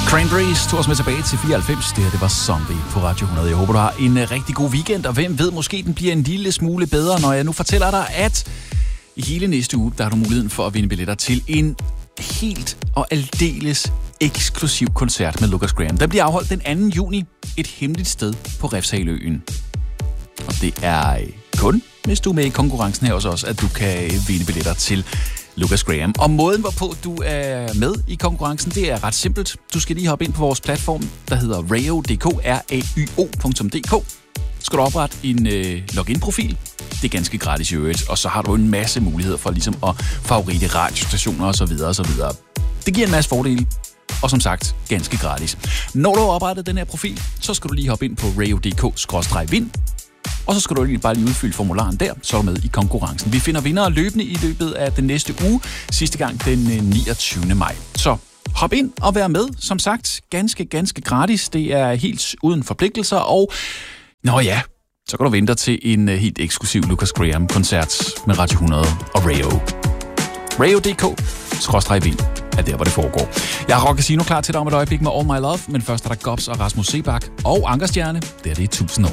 Cranberries tog os med tilbage til 94. Det var Zombie på Radio 100. Jeg håber, du har en rigtig god weekend, og hvem ved, måske den bliver en lille smule bedre, når jeg nu fortæller dig, at i hele næste uge, der har du muligheden for at vinde billetter til en helt og aldeles eksklusiv koncert med Lukas Graham. Den bliver afholdt den 2. juni et hemmeligt sted på Refshaleøen. Og det er kun, hvis du er med i konkurrencen her hos os, at du kan vinde billetter til Lukas Graham. Og måden, hvorpå du er med i konkurrencen, det er ret simpelt. Du skal lige hoppe ind på vores platform, der hedder rayo.dk, rayo.dk. Skal du oprette en login-profil. Det er ganske gratis i øvrigt, og så har du en masse muligheder for ligesom at favoritte radiostationer osv. osv. Det giver en masse fordele, og som sagt, ganske gratis. Når du har oprettet den her profil, så skal du lige hoppe ind på rayo.dk/vind, og så skal du bare lige udfylde formularen der, så er du med i konkurrencen. Vi finder vindere løbende i løbet af den næste uge, sidste gang den 29. maj. Så hop ind og vær med, som sagt, ganske gratis. Det er helt uden forpligtelser, og så kan du vente til en helt eksklusiv Lukas Graham-koncert med Radio 100 og Rayo. Rayo.dk/vind er der, hvor det foregår. Jeg har Rock Casino klar til dig om et øjeblik med All My Love, men først er der Gobs og Rasmus Sebak og Ankerstjerne. Det er 1000 år.